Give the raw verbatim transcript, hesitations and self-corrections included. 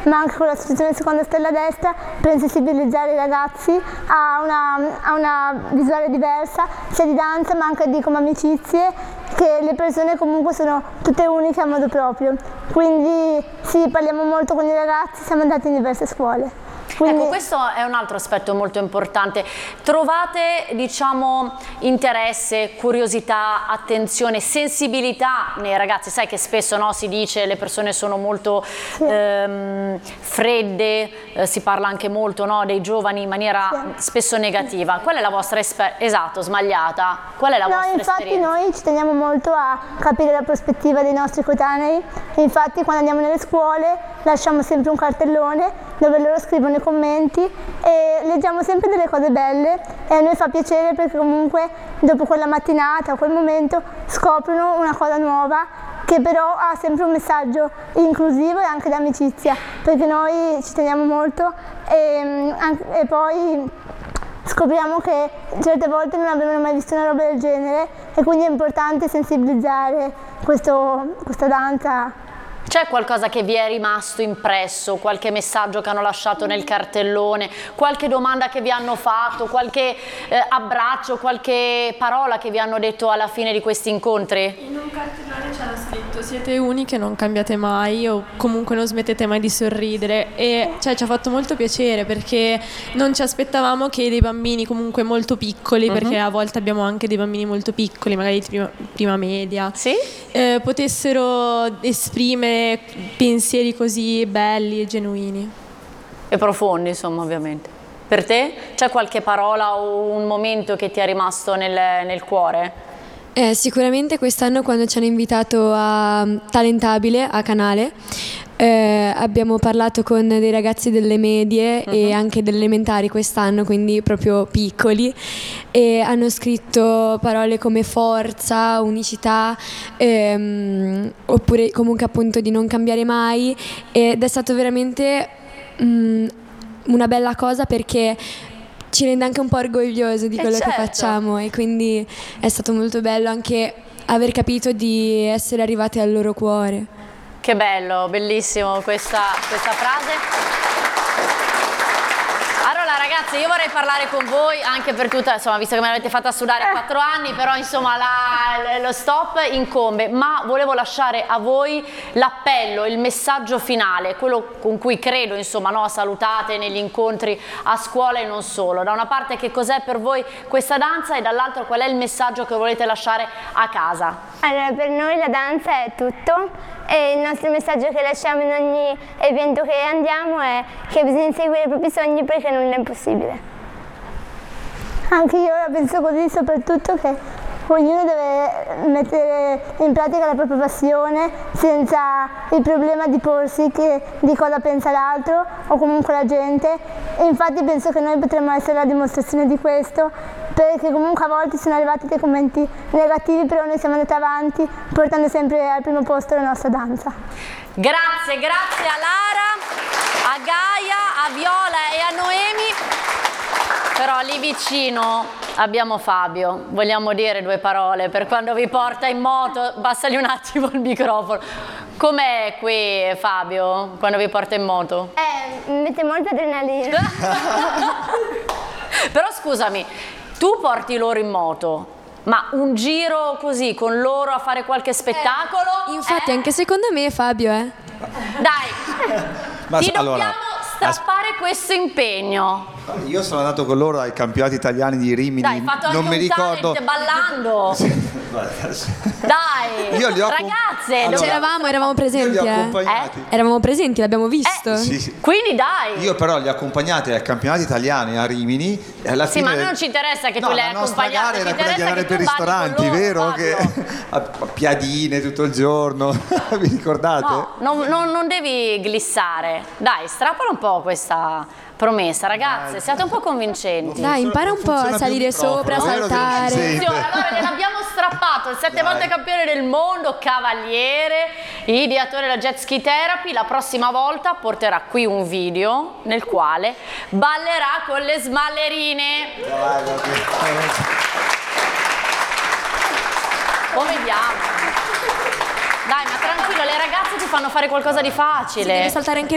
ma anche con l'associazione Seconda Stella a Destra, per sensibilizzare i ragazzi a una, a una visuale diversa, sia di danza ma anche di come amicizie, che le persone comunque sono tutte uniche a modo proprio. Quindi sì, parliamo molto con i ragazzi, siamo andati in diverse scuole. Quindi... Ecco, questo è un altro aspetto molto importante. Trovate, diciamo, interesse, curiosità, attenzione, sensibilità nei ragazzi? Sai che spesso, no, si dice le persone sono molto sì. ehm, fredde, eh, si parla anche molto, no, dei giovani in maniera sì. spesso negativa. Qual è la vostra esperienza? Esatto, sbagliata. Qual è la no, vostra infatti esperienza? Noi ci teniamo molto a capire la prospettiva dei nostri coetanei. Infatti quando andiamo nelle scuole lasciamo sempre un cartellone dove loro scrivono i commenti e leggiamo sempre delle cose belle, e a noi fa piacere perché comunque dopo quella mattinata o quel momento scoprono una cosa nuova che però ha sempre un messaggio inclusivo e anche d'amicizia, perché noi ci teniamo molto e, e poi scopriamo che certe volte non avevano mai visto una roba del genere, e quindi è importante sensibilizzare questo, questa danza. C'è qualcosa che vi è rimasto impresso, qualche messaggio che hanno lasciato nel cartellone, qualche domanda che vi hanno fatto, qualche eh, abbraccio, qualche parola che vi hanno detto alla fine di questi incontri? In un cartellone c'era scritto: siete uniche, non cambiate mai, o comunque non smettete mai di sorridere, e cioè, ci ha fatto molto piacere perché non ci aspettavamo che dei bambini comunque molto piccoli, uh-huh. perché a volte abbiamo anche dei bambini molto piccoli, magari di prima, prima media, sì? eh, potessero esprimere pensieri così belli e genuini e profondi, insomma. Ovviamente per te c'è qualche parola o un momento che ti è rimasto nel, nel cuore? Eh, sicuramente quest'anno, quando ci hanno invitato a Talentabile, a Canale, eh, abbiamo parlato con dei ragazzi delle medie uh-huh. e anche delle elementari quest'anno, quindi proprio piccoli, e hanno scritto parole come forza, unicità, ehm, oppure comunque appunto di non cambiare mai, ed è stato veramente mh, una bella cosa perché ci rende anche un po' orgoglioso di quello eh certo. che facciamo, e quindi è stato molto bello anche aver capito di essere arrivati al loro cuore. Che bello, bellissimo questa, questa frase. Allora ragazzi, io vorrei parlare con voi anche per tutta, insomma, visto che me l'avete fatta sudare a quattro anni, però insomma la, lo stop incombe, ma volevo lasciare a voi l'appello, il messaggio finale, quello con cui credo, insomma, no, salutate negli incontri a scuola e non solo. Da una parte, che cos'è per voi questa danza, e dall'altro qual è il messaggio che volete lasciare a casa? Allora, per noi la danza è tutto, e il nostro messaggio che lasciamo in ogni evento che andiamo è che bisogna inseguire i propri sogni perché non è impossibile. Anche io la penso così, soprattutto che ognuno deve mettere in pratica la propria passione senza il problema di porsi che, di cosa pensa l'altro o comunque la gente, e infatti penso che noi potremmo essere la dimostrazione di questo, perché comunque a volte sono arrivati dei commenti negativi, però noi siamo andati avanti portando sempre al primo posto la nostra danza. Grazie, grazie a Lara, a Gaia, a Viola e a Noemi. Però lì vicino abbiamo Fabio, vogliamo dire due parole per quando vi porta in moto? Passagli un attimo il microfono. Com'è qui Fabio quando vi porta in moto? Eh, mi mette molta adrenalina. Però scusami, tu porti loro in moto, ma un giro così con loro a fare qualche spettacolo? Eh, infatti eh? anche secondo me Fabio, eh. Dai, ma ti allora, dobbiamo strappare questo impegno. Io sono andato con loro ai campionati italiani di Rimini. Dai, hai fatto non anche mi un ricordo talent ballando. Dai, io li ho ragazze, allora, c'eravamo, eravamo presenti, io li ho eh. accompagnati. Eh? Eravamo presenti, l'abbiamo visto. Eh, sì, sì. Quindi dai. Io però li ho accompagnati ai campionati italiani a Rimini e alla sì, fine... ma a noi non ci interessa che no, tu li hai la nostra accompagnati, gara ci era quella di andare per ristoranti, loro, vero? Fabio. Che a piadine tutto il giorno. Vi ricordate? No, non, non, non devi glissare. Dai, strappala un po' questa promessa, ragazze, dai, siate un po' convincenti. Dai, impara un po' a salire sopra, saltare. Allora gliel'abbiamo strappato, il sette volte campione del mondo, cavaliere, ideatore della Jet Ski Therapy. La prossima volta porterà qui un video nel quale ballerà con le smallerine. Lo vediamo. Dai, ma tranquillo, le ragazze ti fanno fare qualcosa di facile. Si deve saltare anche